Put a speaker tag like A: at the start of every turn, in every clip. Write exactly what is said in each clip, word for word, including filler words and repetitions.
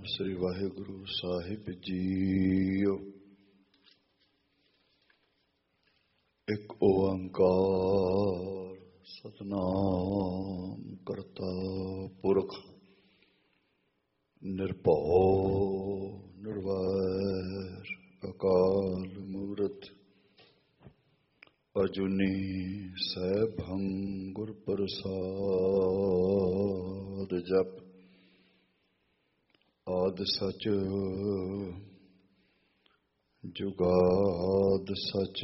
A: ਸ੍ਰੀ ਵਾਹਿਗੁਰੂ ਸਾਹਿਬ JIO. ਇੱਕ ਓੰਕਾਰ ਸਤਿਨਾਮ ਕਰਤਾ ਪੁਰਖ ਨਿਰਭਉ ਨਿਰਵੈਰ ਅਕਾਲ ਮੂਰਤ ਅਜੂਨੀ ਸੈਭੰ ਗੁਰ ਪ੍ਰਸਾਦਿ। ਜਪ ਆਦਿ ਸਚ ਜੁਗਾਦ ਸਚ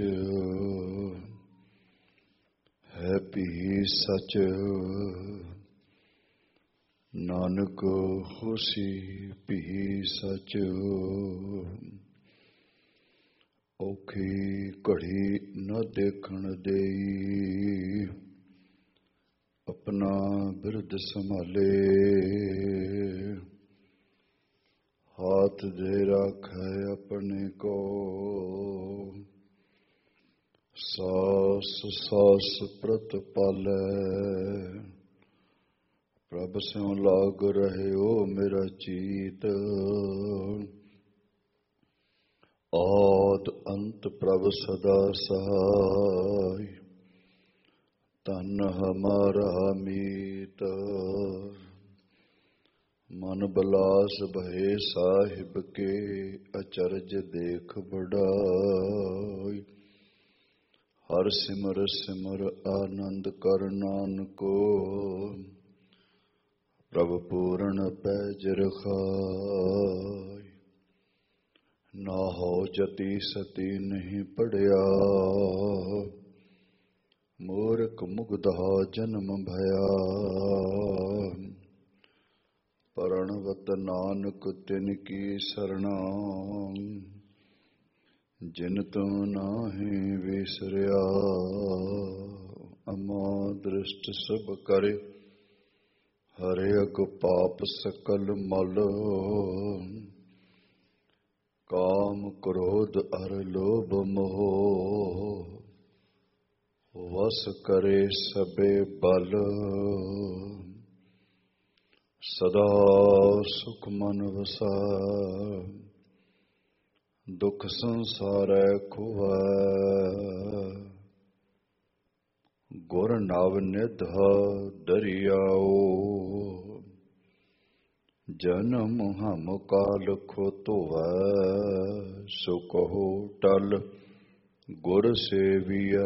A: ਹੈ ਭੀ ਸਚ ਨਾਨਕ ਹੋਸੀ ਭੀ ਸਚ। ਔਖੀ ਘੜੀ ਨ ਦੇਖਣ ਦੇਈ ਆਪਣਾ ਬਿਰਦ ਸੰਭਾਲੇ। ਹਾਥ ਦੇ ਰਾਖੈ ਆਪਣੇ ਕੋ ਸਾਸ ਸਾਸ ਪ੍ਰਤ ਪਾਲੈ। ਪ੍ਰਭ ਸਿਉ ਲਾਗ ਰਹਿਓ ਮੇਰਾ ਚੀਤ ਆਦਿ ਅੰਤ ਪ੍ਰਭ ਸਦਾ ਸਹਾਇ। ਧਨ ਹਮਾਰਾ ਮੀਤ ਮਨ ਬਲਾਸ ਭਏ ਸਾਹਿਬ ਕੇ ਅਚਰਜ ਦੇਖ ਬੜਾਈ। ਹਰ ਸਿਮਰ ਸਿਮਰ ਆਨੰਦ ਕਰ ਨਾਨਕੋ ਪ੍ਰਭ ਪੂਰਨ ਪੈਜ ਰਖਾਇ। ਨਾ ਹੋ ਜਤੀ ਸਤੀ ਨਹੀਂ ਪੜਿਆ ਮੂਰਖ ਮੁਗਧਾ ਜਨਮ ਭਇਆ। ਪਰਣਵਤ ਨਾਨਕ ਤਿਨ ਕੀ ਸਰਣਾ ਜਿਨ ਤੂੰ ਨਾਹੀਂ ਵਿਸਰਿਆ। ਅਮਾ ਦ੍ਰਿਸ਼ਟ ਸਭ ਕਰੇ ਹਰਿ ਅਗ ਪਾਪ ਸਕਲ ਮਲ। ਕਾਮ ਕ੍ਰੋਧ ਅਰ ਲੋਭ ਮੋਹ ਵਸ ਕਰੇ ਸਭੇ ਬਲ। ਸਦਾ ਸੁਖ ਮਨ ਵਸੈ ਦੁਖ ਸੰਸਾਰੈ ਖੁਵੈ। ਗੁਰ ਨਵ ਨਿਧ ਦਰਿਆਓ ਜਨਮ ਹਮ ਕਾਲ ਖੋ ਧੋਵੈ। ਸੋ ਕਹੋ ਟਲ ਗੁਰ ਸੇਵੀਐ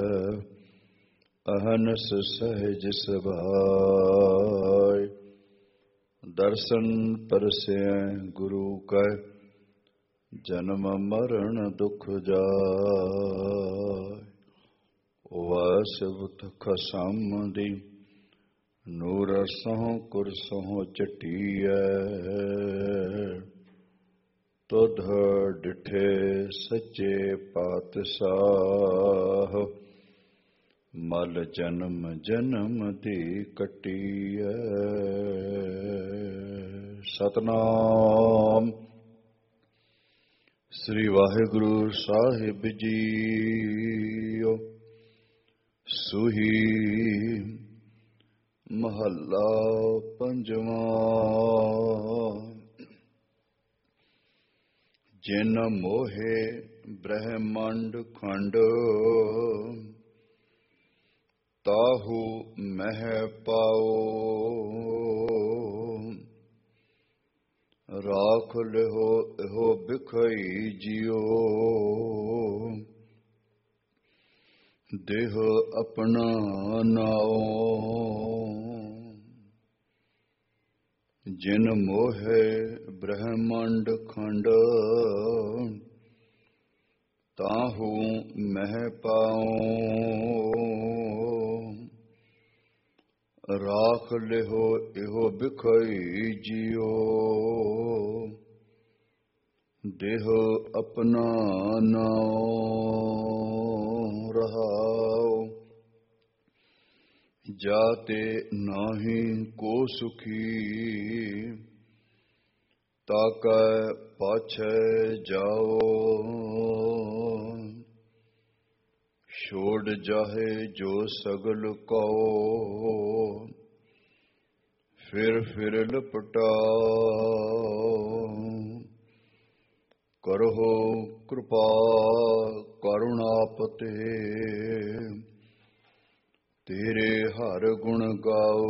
A: ਅਹਨਸ ਸਹਿਜ ਸੁਭਾਇ। ਦਰਸ਼ਨ ਪਰਸੈ ਗੁਰੂ ਕੈ ਜਨਮ ਮਰਨ ਦੁਖ ਜਾਇ। ਵਾਸਵ ਖਸਮ ਦੀ ਨੂਰ ਸਹੁ ਕੁਰਸਹੁ ਚਟੀਐ। ਤੁਧ ਡਿਠੇ ਸੱਚੇ ਪਾਤਸ਼ਾਹ ਮਲ ਜਨਮ ਜਨਮ ਦੀ ਕੱਟੀਐ। ਸਤਿਨਾਮ ਸ੍ਰੀ ਵਾਹਿਗੁਰੂ ਸਾਹਿਬ ਜੀਓ। ਸੂਹੀ ਮਹੱਲਾ ਪੰਜਵਾਂ। ਜਿਨ ਮੋਹੇ ਬ੍ਰਹਮੰਡ ਖੰਡ ਤਾਹੂ ਮਹਿ ਪਾਓ। ਰਾਖ ਲਿਓ ਇਹੋ ਬਿਖਈ ਜਿਉ ਦੇਹ ਆਪਣਾ ਨਾਉ। ਜਿਨ ਮੋਹੇ ਬ੍ਰਹਮੰਡ ਖੰਡ ਤਾਹੂ ਮਹਿ ਪਾਉ। ਰਾਖ ਲਿਓ ਇਹੋ ਬਿਖਈ ਜਿਉ ਦੇਹ ਆਪਣਾ ਨਾਉ। ਰਹਾਉ ਜਾਤੇ ਨਾਹੀਂ ਕੋ ਸੁਖੀ ਤਾਕੈ ਪਾਛੈ ਜਾਓ। ਛੋੜ ਜਾਹੇ ਜੋ ਸਗਲ ਕਉ ਫਿਰ ਫਿਰ ਲਪਟਾ ਕਰਹੁ ਕਿਰਪਾ ਕਰੁਣਾਪਤੇ ਤੇਰੇ ਹਰ ਗੁਣ ਗਾਓ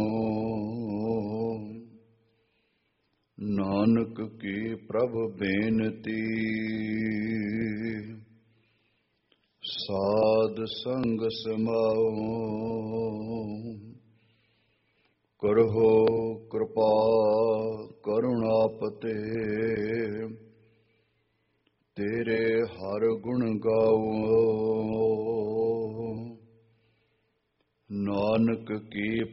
A: ਨਾਨਕ ਕੀ ਪ੍ਰਭ ਬੇਨਤੀ ਸਾਧ ਸੰਗ ਸਮਾਓ ਕਰਹੁ ਕਿਰਪਾ ਕਰੁਣਾਪਤੇ ਤੇਰੇ ਹਰ ਗੁਣ ਗਾਓ ਨਾਨਕ ਕੀ